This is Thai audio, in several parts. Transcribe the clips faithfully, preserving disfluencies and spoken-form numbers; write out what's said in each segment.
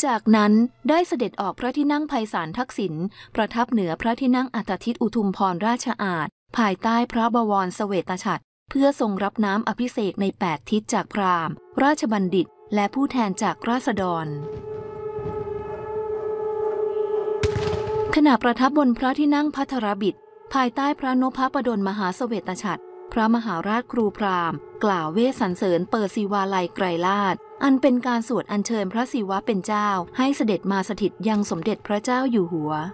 จากนั้นได้เสด็จออกพระที่นั่งไพศาลทักษิณประทับเหนือพระที่นั่งอัฐทิตอุทุมพรราชอาณภายใต้พระบวรเสวตฉัตรเพื่อทรงรับน้ำอภิเษกในแปดทิศจากพราหมณ์ราชบัณฑิตและผู้แทนจากราษฎรขณะประทับบนพระที่นั่งภัทรบิดภายใต้พระนพปดลมหาเสวตฉัตรพระมหาราชครูพราหมณ์กล่าวเวสสรรเสริญเปิดศิวาลัยไกรลาศอันเป็นการสวดอัญเชิญพระศิวะเป็นเจ้าให้เสด็จมาสถิตยังสมเด็จพระเจ้าอยู่หัว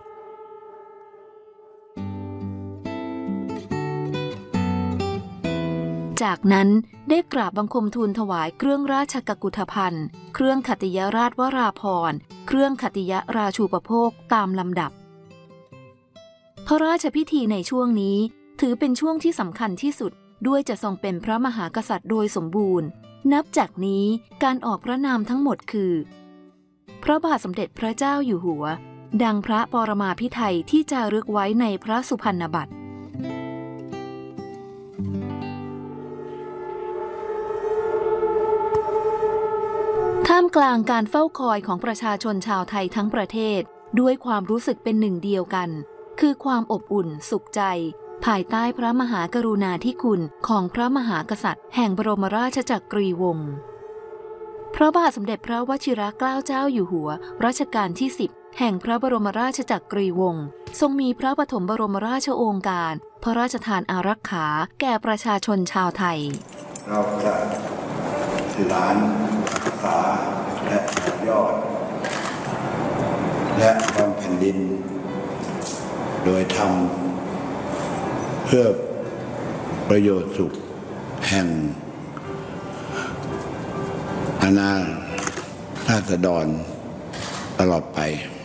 จากนั้นได้กราบบังคมทูลถวายเครื่องราชกกุฏภัณฑ์เครื่องขัตติยราชวราภรณ์เครื่องขัตติยราชูปโภคตามลำดับพระราชพิธีในช่วงนี้ถือเป็นช่วงที่สำคัญที่สุดด้วยจะทรงเป็นพระมหากษัตริย์โดยสมบูรณ์นับจากนี้การออกพระนามทั้งหมดคือพระบาทสมเด็จพระเจ้าอยู่หัวดังพระปรมาภิไธยที่จารึกไว้ในพระสุพรรณบัตรท่ามกลางการเฝ้าคอยของประชาชนชาวไทยทั้งประเทศด้วยความรู้สึกเป็นหนึ่งเดียวกันคือความอบอุ่นสุขใจภายใต้พระมหากรุณาธิคุณของพระมหากษัตริย์แห่งบรมราชจักรีวงศ์พระบาทสมเด็จพระวชิรเกล้าเจ้าอยู่หัวรัชกาลที่สิบแห่งพระบรมราชจักรีวงศ์ทรงมีพระปฐมบรมราชโองการพระราชทานอารักขาแก่ประชาชนชาวไทยเราจะสืบสานรักษาและต่อยอดและทำแผ่นดินโดยทำเพื่อประโยชน์สุขแห่งอาณาราษฎรตลอดไป